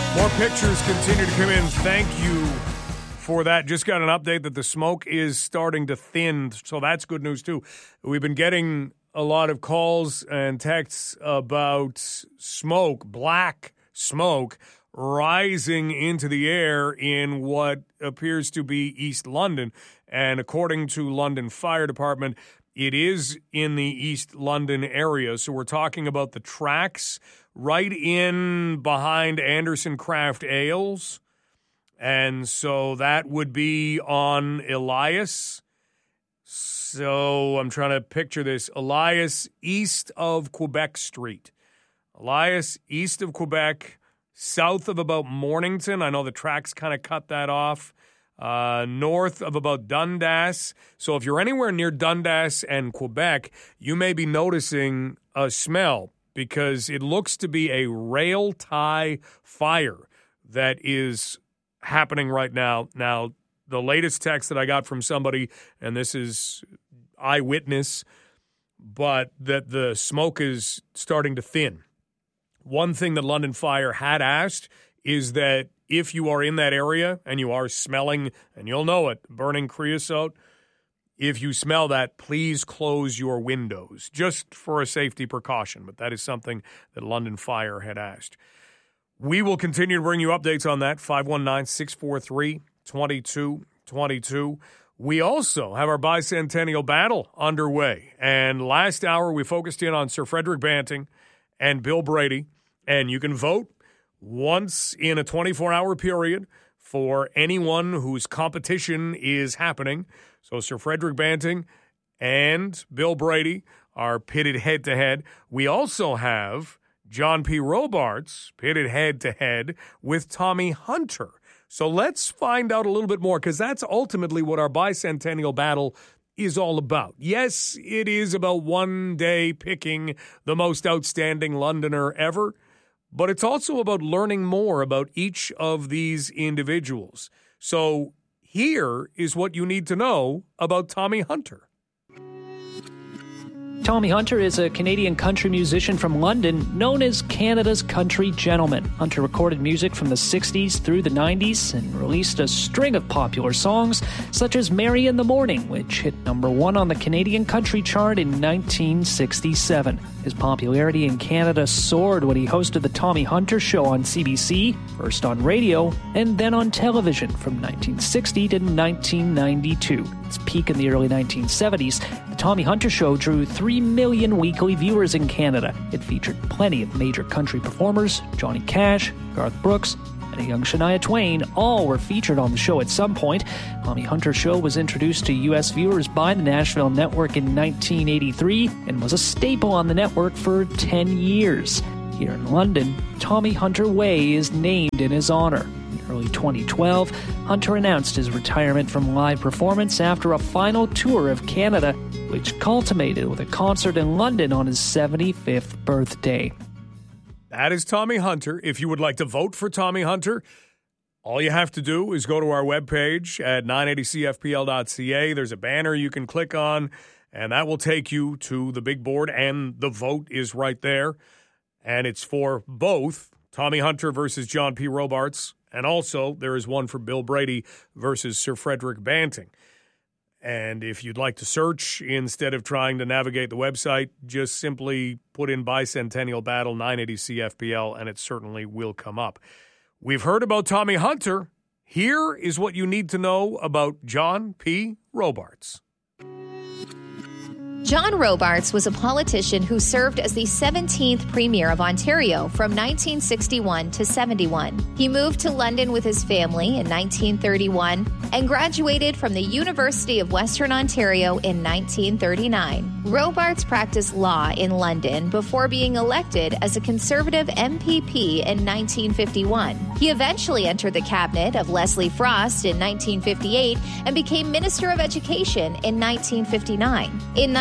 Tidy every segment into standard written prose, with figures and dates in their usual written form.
More pictures continue to come in. Thank you for that. Just got an update that the smoke is starting to thin, so that's good news too. We've been getting a lot of calls and texts about smoke, black smoke, rising into the air in what appears to be East London. And according to London Fire Department, it is in the East London area. So we're talking about the tracks right in behind Anderson Craft Ales. And so that would be on Elias. So I'm trying to picture this. Elias east of Quebec Street. Elias east of Quebec, south of about Mornington. I know the tracks kind of cut that off. North of about Dundas. So if you're anywhere near Dundas and Quebec, you may be noticing a smell because it looks to be a rail tie fire that is happening right now. Now, the latest text that I got from somebody, and this is eyewitness, but that the smoke is starting to thin. One thing that London Fire had asked is that if you are in that area and you are smelling, and you'll know it, burning creosote, if you smell that, please close your windows, just for a safety precaution. But that is something that London Fire had asked. We will continue to bring you updates on that, 519-643-2222. We also have our bicentennial battle underway. And last hour, we focused in on Sir Frederick Banting and Bill Brady. And you can vote once in a 24-hour period for anyone whose competition is happening. So Sir Frederick Banting and Bill Brady are pitted head-to-head. We also have John P. Robarts pitted head-to-head with Tommy Hunter. So let's find out a little bit more, because that's ultimately what our bicentennial battle is all about. Yes, it is about one day picking the most outstanding Londoner ever, but it's also about learning more about each of these individuals. So here is what you need to know about Tommy Hunter. Tommy Hunter is a Canadian country musician from London, known as Canada's country gentleman. Hunter recorded music from the 60s through the 90s and released a string of popular songs, such as Mary in the Morning, which hit #1 on the Canadian country chart in 1967. His popularity in Canada soared when he hosted the Tommy Hunter Show on CBC, first on radio and then on television from 1960 to 1992. Its peak in the early 1970s, the Tommy Hunter Show drew 3 million weekly viewers in Canada. It featured plenty of major country performers. Johnny Cash, Garth Brooks, and a young Shania Twain all were featured on the show at some point. Tommy Hunter Show was introduced to U.S. viewers by the Nashville Network in 1983 and was a staple on the network for 10 years. Here in London, Tommy Hunter Way is named in his honor. In early 2012, Hunter announced his retirement from live performance after a final tour of Canada, which culminated with a concert in London on his 75th birthday. That is Tommy Hunter. If you would like to vote for Tommy Hunter, all you have to do is go to our webpage at 980cfpl.ca. There's a banner you can click on, and that will take you to the big board, and the vote is right there. And it's for both Tommy Hunter versus John P. Robarts, and also there is one for Bill Brady versus Sir Frederick Banting. And if you'd like to search instead of trying to navigate the website, just simply put in Bicentennial Battle 980 CFPL, and it certainly will come up. We've heard about Tommy Hunter. Here is what you need to know about John P. Robarts. John Robarts was a politician who served as the 17th Premier of Ontario from 1961 to 71. He moved to London with his family in 1931 and graduated from the University of Western Ontario in 1939. Robarts practiced law in London before being elected as a Conservative MPP in 1951. He eventually entered the cabinet of Leslie Frost in 1958 and became Minister of Education in 1959. In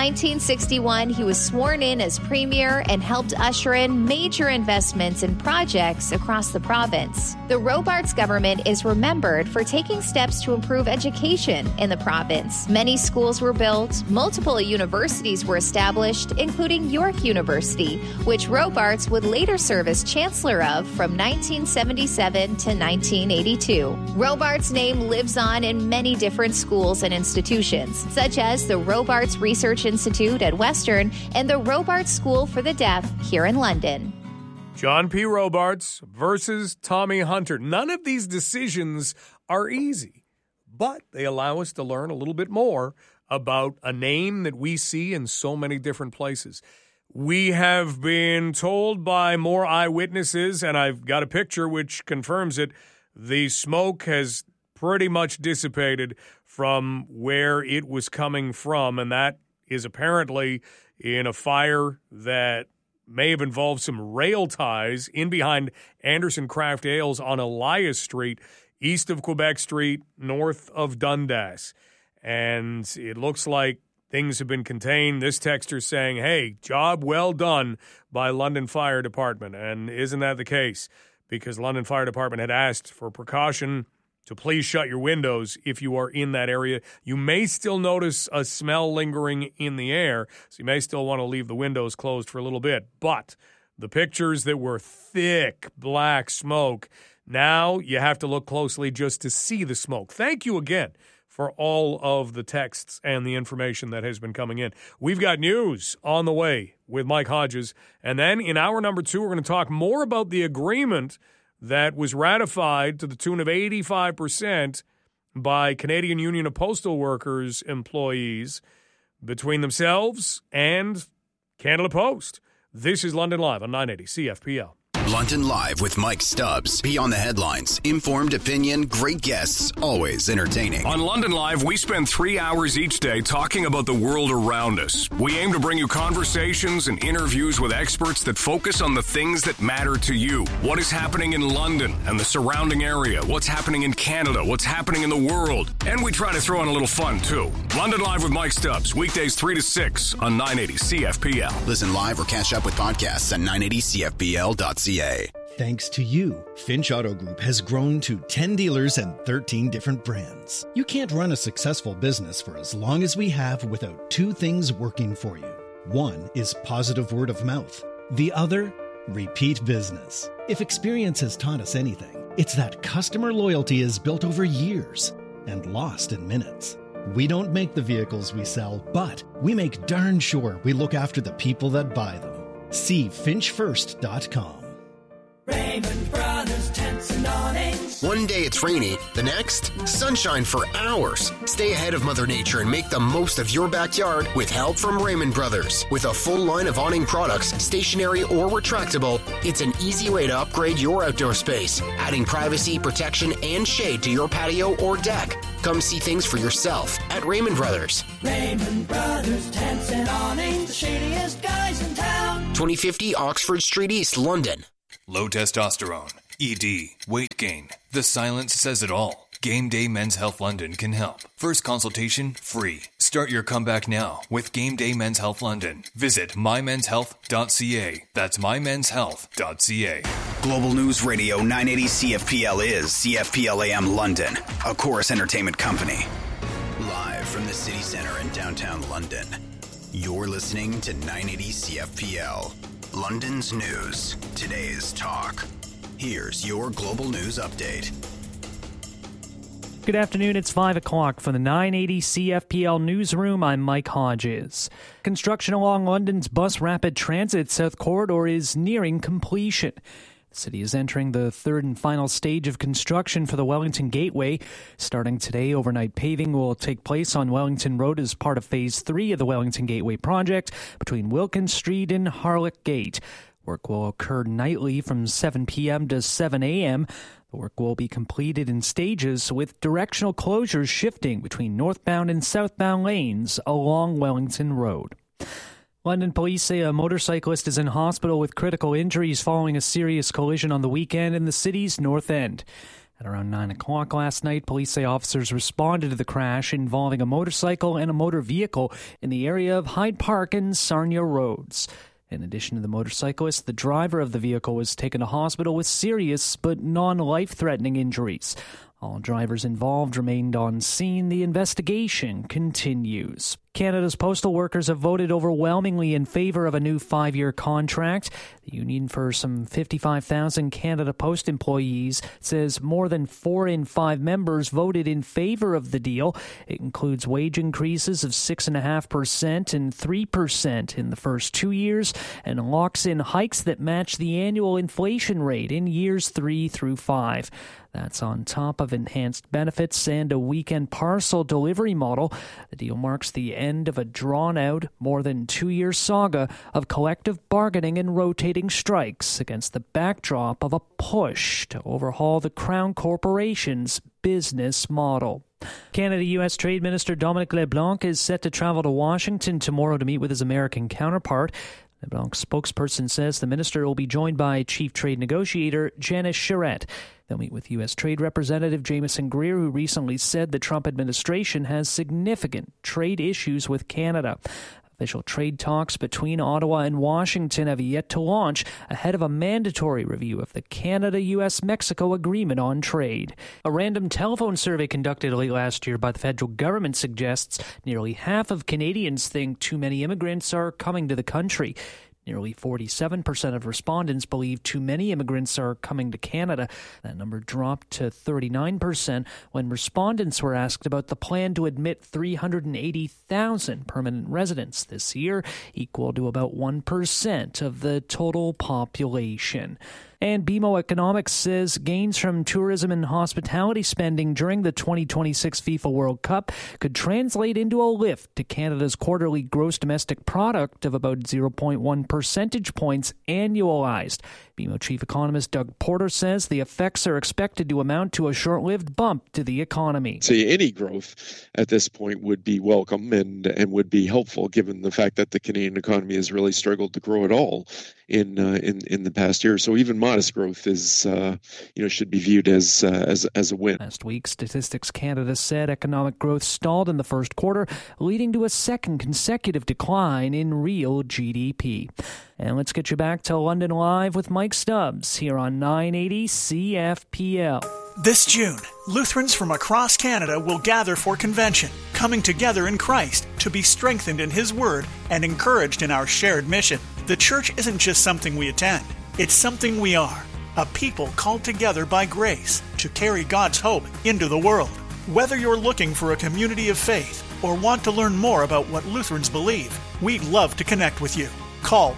1961, he was sworn in as premier and helped usher in major investments and projects across the province. The Robarts government is remembered for taking steps to improve education in the province. Many schools were built, multiple universities were established, including York University, which Robarts would later serve as chancellor of from 1977 to 1982. Robarts' name lives on in many different schools and institutions, such as the Robarts Research Institute at Western and the Robarts School for the Deaf here in London. John P. Robarts versus Tommy Hunter. None of these decisions are easy, but they allow us to learn a little bit more about a name that we see in so many different places. We have been told by more eyewitnesses, and I've got a picture which confirms it, the smoke has pretty much dissipated from where it was coming from, and that is apparently in a fire that may have involved some rail ties in behind Anderson Craft Ales on Elias Street, east of Quebec Street, north of Dundas. And it looks like things have been contained. This texter saying, hey, job well done by London Fire Department. And isn't that the case? Because London Fire Department had asked for precaution to please shut your windows if you are in that area. You may still notice a smell lingering in the air, so you may still want to leave the windows closed for a little bit. But the pictures that were thick black smoke, now you have to look closely just to see the smoke. Thank you again for all of the texts and the information that has been coming in. We've got news on the way with Mike Hodges. And then in hour number 2, we're going to talk more about the agreement that was ratified to the tune of 85% by Canadian Union of Postal Workers employees between themselves and Canada Post. This is London Live on 980 CFPL. London Live with Mike Stubbs. Beyond the headlines. Informed opinion, great guests, always entertaining. On London Live, we spend 3 hours each day talking about the world around us. We aim to bring you conversations and interviews with experts that focus on the things that matter to you. What is happening in London and the surrounding area? What's happening in Canada? What's happening in the world? And we try to throw in a little fun, too. London Live with Mike Stubbs. Weekdays 3 to 6 on 980 CFPL. Listen live or catch up with podcasts at 980CFPL.ca. Thanks to you, Finch Auto Group has grown to 10 dealers and 13 different brands. You can't run a successful business for as long as we have without two things working for you. One is positive word of mouth. The other, repeat business. If experience has taught us anything, it's that customer loyalty is built over years and lost in minutes. We don't make the vehicles we sell, but we make darn sure we look after the people that buy them. See finchfirst.com. Raymond Brothers Tents and Awnings. One day it's rainy, the next, sunshine for hours. Stay ahead of Mother Nature and make the most of your backyard with help from Raymond Brothers. With a full line of awning products, stationary or retractable, it's an easy way to upgrade your outdoor space, adding privacy, protection, and shade to your patio or deck. Come see things for yourself at Raymond Brothers. Raymond Brothers Tents and Awnings, the shadiest guys in town. 2050 Oxford Street East, London. Low testosterone, ED, weight gain. The silence says it all. Game Day Men's Health London can help. First consultation free. Start your comeback now with Game Day Men's Health London. Visit mymenshealth.ca. That's mymenshealth.ca. Global News Radio 980 CFPL is CFPL AM London, a Chorus Entertainment company. Live from the city centre in downtown London. You're listening to 980 CFPL. London's news, today's talk. Here's your global news update. Good afternoon, it's 5 o'clock from the 980 CFPL newsroom. I'm Mike Hodges. Construction along London's Bus Rapid Transit South Corridor is nearing completion. The city is entering the third and final stage of construction for the Wellington Gateway. Starting today, overnight paving will take place on Wellington Road as part of Phase 3 of the Wellington Gateway project between Wilkins Street and Harlech Gate. Work will occur nightly from 7 p.m. to 7 a.m. The work will be completed in stages with directional closures shifting between northbound and southbound lanes along Wellington Road. London police say a motorcyclist is in hospital with critical injuries following a serious collision on the weekend in the city's North End. At around 9 o'clock last night, police say officers responded to the crash involving a motorcycle and a motor vehicle in the area of Hyde Park and Sarnia Roads. In addition to the motorcyclist, the driver of the vehicle was taken to hospital with serious but non-life-threatening injuries. All drivers involved remained on scene. The investigation continues. Canada's postal workers have voted overwhelmingly in favour of a new 5-year contract. The union for some 55,000 Canada Post employees says more than 4 in 5 members voted in favour of the deal. It includes wage increases of 6.5% and 3% in the first 2 years and locks in hikes that match the annual inflation rate in years 3 through 5. That's on top of enhanced benefits and a weekend parcel delivery model. The deal marks the end of a drawn-out, more than 2-year saga of collective bargaining and rotating strikes against the backdrop of a push to overhaul the Crown Corporation's business model. Canada-U.S. Trade Minister Dominic LeBlanc is set to travel to Washington tomorrow to meet with his American counterpart. LeBlanc's spokesperson says the minister will be joined by Chief Trade Negotiator Janice Charette. They'll meet with U.S. Trade Representative Jameson Greer, who recently said the Trump administration has significant trade issues with Canada. Official trade talks between Ottawa and Washington have yet to launch ahead of a mandatory review of the Canada-U.S.-Mexico Agreement on Trade. A random telephone survey conducted late last year by the federal government suggests nearly half of Canadians think too many immigrants are coming to the country. Nearly 47% of respondents believe too many immigrants are coming to Canada. That number dropped to 39% when respondents were asked about the plan to admit 380,000 permanent residents this year, equal to about 1% of the total population. And BMO Economics says gains from tourism and hospitality spending during the 2026 FIFA World Cup could translate into a lift to Canada's quarterly gross domestic product of about 0.1 percentage points annualized. BMO Chief Economist Doug Porter says the effects are expected to amount to a short-lived bump to the economy. So any growth at this point would be welcome and would be helpful, given the fact that the Canadian economy has really struggled to grow at all in the past year. So even modest growth is should be viewed as a win. Last week, Statistics Canada said economic growth stalled in the first quarter, leading to a second consecutive decline in real GDP. And let's get you back to London Live with Mike Stubbs here on 980 CFPL. This June, Lutherans from across Canada will gather for convention, coming together in Christ to be strengthened in His Word and encouraged in our shared mission. The church isn't just something we attend, it's something we are, a people called together by grace to carry God's hope into the world. Whether you're looking for a community of faith or want to learn more about what Lutherans believe, we'd love to connect with you. Call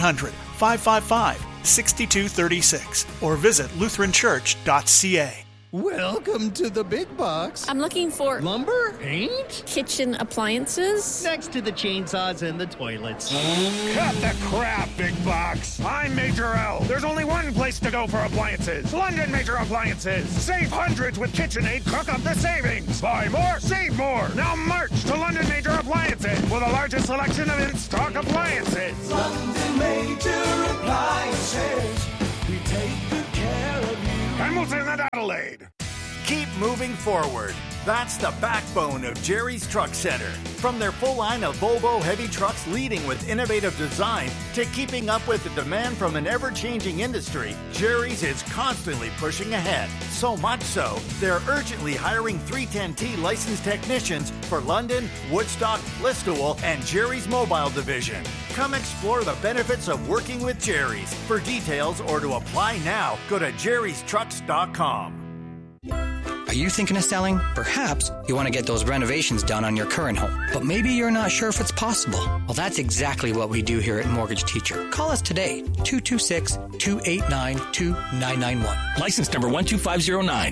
1-800-555-6236 or visit lutheranchurch.ca. Welcome to the big box. I'm looking for lumber, paint, kitchen appliances. Next to the chainsaws and the toilets. Cut the crap, big box. I'm Major L. There's only one place to go for appliances. London Major Appliances. Save hundreds with KitchenAid. Cook up the savings. Buy more, save more. Now march to London Major Appliances with the largest selection of in-stock appliances. London Major Appliances. We take good care of you. Hamilton and Adelaide. Keep moving forward. That's the backbone of Jerry's Truck Center. From their full line of Volvo heavy trucks leading with innovative design to keeping up with the demand from an ever-changing industry, Jerry's is constantly pushing ahead. So much so, they're urgently hiring 310T licensed technicians for London, Woodstock, Listowel, and Jerry's Mobile Division. Come explore the benefits of working with Jerry's. For details or to apply now, go to jerrystrucks.com. Are you thinking of selling? Perhaps you want to get those renovations done on your current home, but maybe you're not sure if it's possible. Well, that's exactly what we do here at Mortgage Teacher. Call us today, 226-289-2991. License number 12509.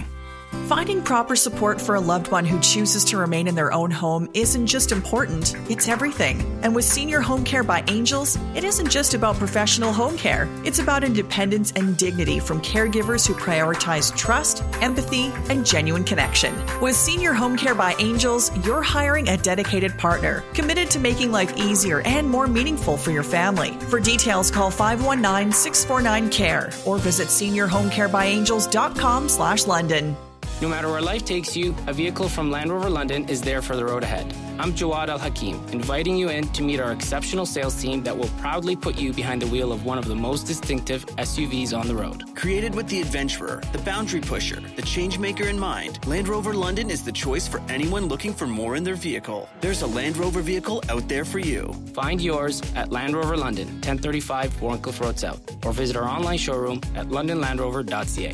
Finding proper support for a loved one who chooses to remain in their own home isn't just important, it's everything. And with Senior Home Care by Angels, it isn't just about professional home care. It's about independence and dignity from caregivers who prioritize trust, empathy, and genuine connection. With Senior Home Care by Angels, you're hiring a dedicated partner, committed to making life easier and more meaningful for your family. For details, call 519-649-CARE or visit seniorhomecarebyangels.com/London. No matter where life takes you, a vehicle from Land Rover London is there for the road ahead. I'm Jawad Al-Hakim, inviting you in to meet our exceptional sales team that will proudly put you behind the wheel of one of the most distinctive SUVs on the road. Created with the adventurer, the boundary pusher, the changemaker in mind, Land Rover London is the choice for anyone looking for more in their vehicle. There's a Land Rover vehicle out there for you. Find yours at Land Rover London, 1035 Warncliffe Road South, or visit our online showroom at londonlandrover.ca.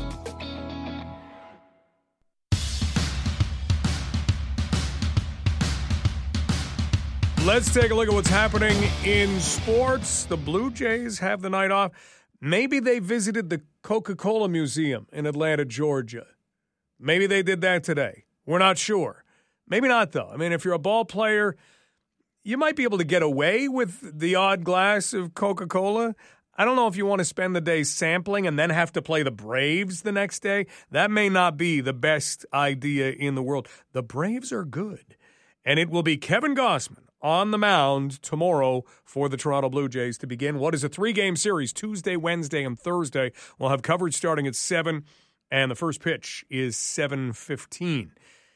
Let's take a look at what's happening in sports. The Blue Jays have the night off. Maybe they visited the Coca-Cola Museum in Atlanta, Georgia. Maybe they did that today. We're not sure. Maybe not, though. I mean, if you're a ball player, you might be able to get away with the odd glass of Coca-Cola. I don't know if you want to spend the day sampling and then have to play the Braves the next day. That may not be the best idea in the world. The Braves are good. And it will be Kevin Gausman on the mound tomorrow for the Toronto Blue Jays to begin what is a 3-game series, Tuesday, Wednesday, and Thursday. We'll have coverage starting at 7, and the first pitch is 7:15.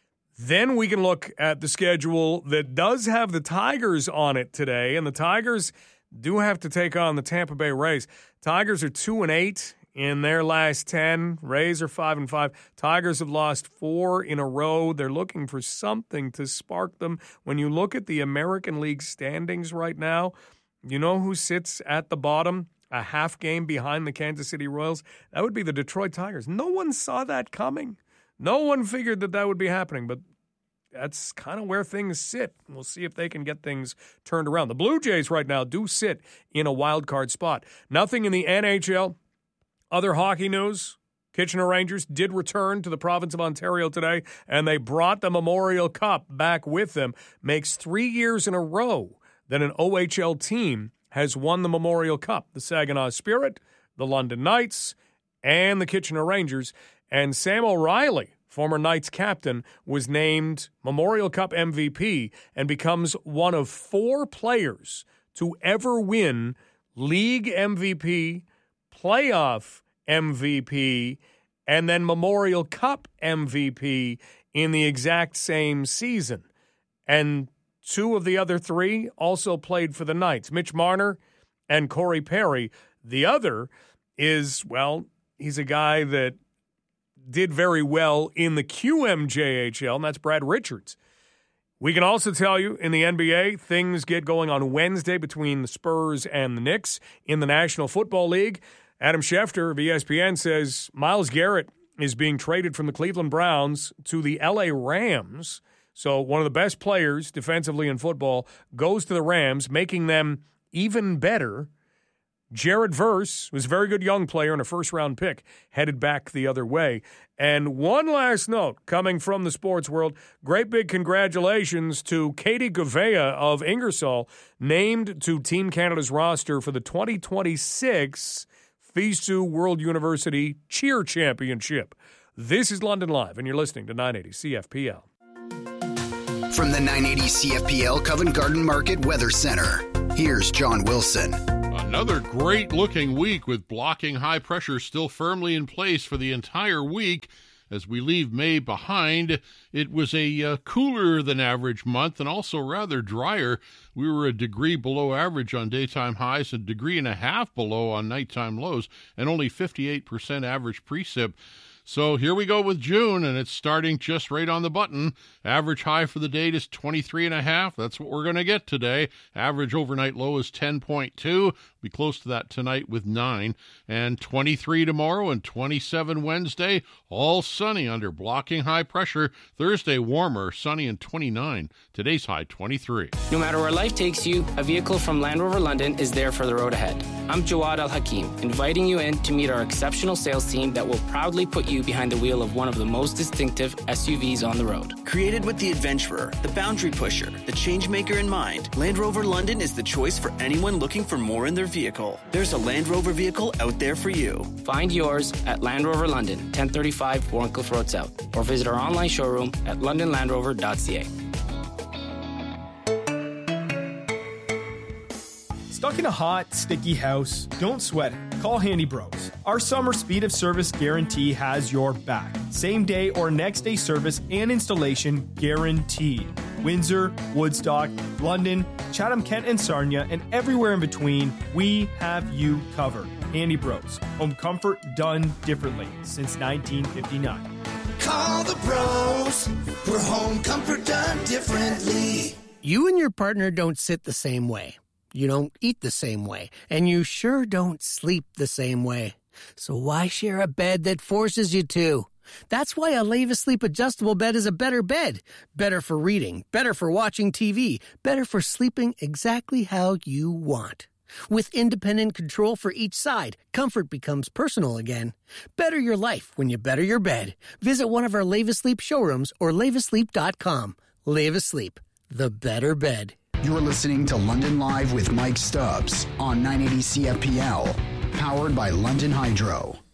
Then we can look at the schedule that does have the Tigers on it today, and the Tigers do have to take on the Tampa Bay Rays. Tigers are 2-8 in their last 10. Rays are 5-5. Tigers have lost 4 in a row. They're looking for something to spark them. When you look at the American League standings right now, you know who sits at the bottom, a half game behind the Kansas City Royals? That would be the Detroit Tigers. No one saw that coming. No one figured that would be happening, but that's kind of where things sit. We'll see if they can get things turned around. The Blue Jays right now do sit in a wild card spot. Nothing in the NHL. Other hockey news, Kitchener Rangers did return to the province of Ontario today, and they brought the Memorial Cup back with them. Makes 3 years in a row that an OHL team has won the Memorial Cup. The Saginaw Spirit, the London Knights, and the Kitchener Rangers. And Sam O'Reilly, former Knights captain, was named Memorial Cup MVP and becomes one of 4 players to ever win league MVP, playoff MVP, and then Memorial Cup MVP in the exact same season. And 2 of the other 3 also played for the Knights, Mitch Marner and Corey Perry. The other is, well, he's a guy that did very well in the QMJHL, and that's Brad Richards. We can also tell you in the NBA, things get going on Wednesday between the Spurs and the Knicks. In the National Football League, Adam Schefter of ESPN says Myles Garrett is being traded from the Cleveland Browns to the LA Rams. So one of the best players defensively in football goes to the Rams, making them even better. Jared Verse was a very good young player and a first-round pick, headed back the other way. And one last note coming from the sports world, great big congratulations to Katie Gouveia of Ingersoll, named to Team Canada's roster for the 2026 FISU World University Cheer Championship. This is London Live, and you're listening to 980 CFPL. From the 980 CFPL Covent Garden Market Weather Center, here's John Wilson. Another great-looking week with blocking high pressure still firmly in place for the entire week. As we leave May behind, it was a cooler than average month and also rather drier. We were a degree below average on daytime highs, a degree and a half below on nighttime lows, and only 58% average precip. So here we go with June, and it's starting just right on the button. Average high for the date is 23.5. That's what we're going to get today. Average overnight low is 10.2. Be close to that tonight with 9. And 23 tomorrow and 27 Wednesday. All sunny under blocking high pressure. Thursday warmer, sunny and 29. Today's high 23. No matter where life takes you, a vehicle from Land Rover London is there for the road ahead. I'm Jawad Al-Hakim, inviting you in to meet our exceptional sales team that will proudly put you behind the wheel of one of the most distinctive SUVs on the road. Created with the adventurer, the boundary pusher, the changemaker in mind, Land Rover London is the choice for anyone looking for more in their vehicle. There's a Land Rover vehicle out there for you. Find yours at Land Rover London, 1035 Warncliffe Road South, or visit our online showroom at londonlandrover.ca. Stuck in a hot, sticky house? Don't sweat it. Call Handy Bros. Our summer speed of service guarantee has your back. Same day or next day service and installation guaranteed. Windsor, Woodstock, London, Chatham, Kent, and Sarnia, and everywhere in between, we have you covered. Handy Bros. Home comfort done differently since 1959. Call the pros for home comfort done differently. You and your partner don't sit the same way. You don't eat the same way. And you sure don't sleep the same way. So why share a bed that forces you to? That's why a Leva Sleep adjustable bed is a better bed. Better for reading, better for watching TV, better for sleeping exactly how you want. With independent control for each side, comfort becomes personal again. Better your life when you better your bed. Visit one of our Leva Sleep showrooms or levasleep.com. Leva Sleep, the better bed. You're listening to London Live with Mike Stubbs on 980 CFPL, powered by London Hydro.